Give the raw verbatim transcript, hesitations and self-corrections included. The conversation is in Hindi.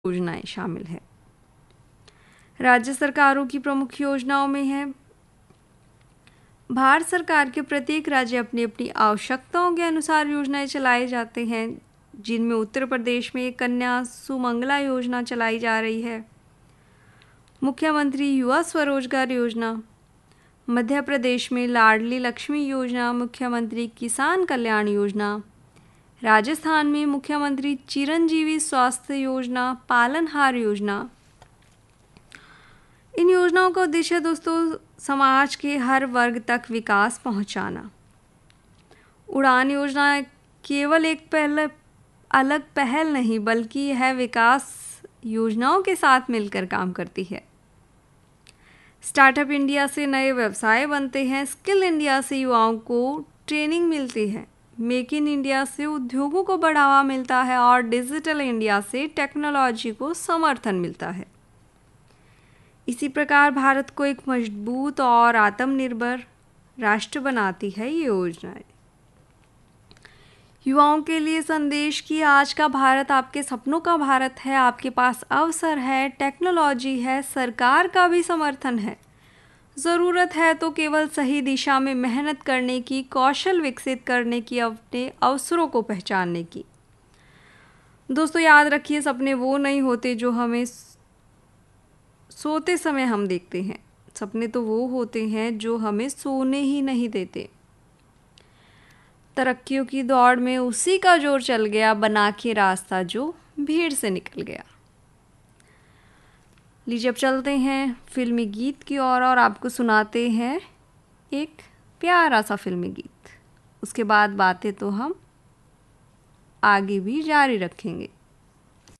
योजनाएं शामिल है। राज्य सरकारों की प्रमुख योजनाओं में है, भारत सरकार के प्रत्येक राज्य अपनी अपनी आवश्यकताओं के अनुसार योजनाएं चलाए जाते हैं, जिनमें उत्तर प्रदेश में कन्या सुमंगला योजना चलाई जा रही है, मुख्यमंत्री युवा स्वरोजगार योजना, मध्य प्रदेश में लाडली लक्ष्मी योजना, मुख्यमंत्री किसान कल्याण योजना, राजस्थान में मुख्यमंत्री चिरंजीवी स्वास्थ्य योजना, पालनहार योजना। इन योजनाओं का उद्देश्य दोस्तों समाज के हर वर्ग तक विकास पहुंचाना। उड़ान योजना केवल एक पहले अलग पहल नहीं, बल्कि यह विकास योजनाओं के साथ मिलकर काम करती है। स्टार्टअप इंडिया से नए व्यवसाय बनते हैं, स्किल इंडिया से युवाओं को ट्रेनिंग मिलती है, मेक इन इंडिया से उद्योगों को बढ़ावा मिलता है और डिजिटल इंडिया से टेक्नोलॉजी को समर्थन मिलता है। इसी प्रकार भारत को एक मजबूत और आत्मनिर्भर राष्ट्र बनाती है ये योजनाएं। युवाओं के लिए संदेश कि आज का भारत आपके सपनों का भारत है, आपके पास अवसर है, टेक्नोलॉजी है, सरकार का भी समर्थन है। ज़रूरत है तो केवल सही दिशा में मेहनत करने की, कौशल विकसित करने की, अपने अवसरों को पहचानने की। दोस्तों याद रखिए, सपने वो नहीं होते जो हमें सोते समय हम देखते हैं, सपने तो वो होते हैं जो हमें सोने ही नहीं देते। तरक्कियों की दौड़ में उसी का जोर चल गया, बना के रास्ता जो भीड़ से निकल गया। लीजिए अब चलते हैं फिल्मी गीत की ओर और, और आपको सुनाते हैं एक प्यारा सा फिल्मी गीत। उसके बाद बातें तो हम आगे भी जारी रखेंगे।